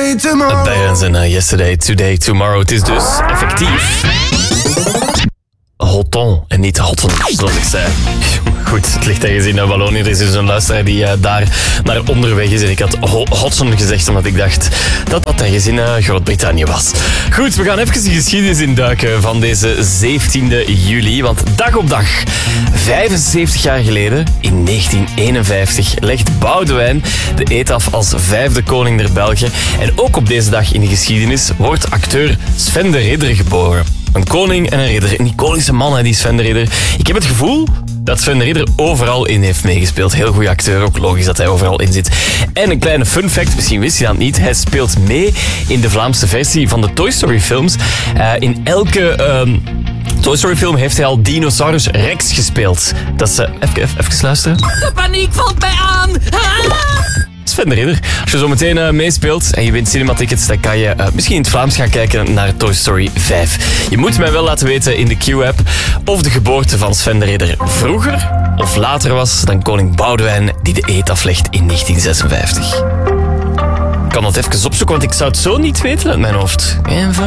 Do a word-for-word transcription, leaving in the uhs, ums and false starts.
Yesterday, tomorrow. Barons en uh, Yesterday, Today, Tomorrow. Het is dus effectief Hoton en niet Hotten, zoals ik zei. Goed, het ligt ergens in uh, Wallonië. Er is dus een luisteraar die uh, daar naar onderweg is. En ik had ho- Hotson gezegd, omdat ik dacht dat dat ergens in uh, Groot-Brittannië was. Goed, we gaan even de geschiedenis induiken van deze zeventiende juli. Want dag op dag, vijfenzeventig jaar geleden, in negentien eenenvijftig, legt Boudewijn de eed af als vijfde koning der Belgen. En ook op deze dag in de geschiedenis wordt acteur Sven de Ridder geboren. Een koning en een ridder. En die koningse man, hè, die Sven de Ridder. Ik heb het gevoel dat Sven de Ridder overal in heeft meegespeeld. Heel goede acteur, ook logisch dat hij overal in zit. En een kleine fun fact, misschien wist je dat niet. Hij speelt mee in de Vlaamse versie van de Toy Story films. Uh, in elke um, Toy Story film heeft hij al dinosaurus Rex gespeeld. Dat is... Uh, even, even, even luisteren. De paniek valt mij aan. Ah! Sven de Ridder. Als je zo meteen uh, meespeelt en je wint cinema-tickets, dan kan je uh, misschien in het Vlaams gaan kijken naar Toy Story vijf. Je moet mij wel laten weten in de Q-app of de geboorte van Sven de Ridder vroeger of later was dan koning Boudewijn die de eed aflegt in negentien zesenvijftig. Ik kan dat even opzoeken, want ik zou het zo niet weten uit mijn hoofd. Even...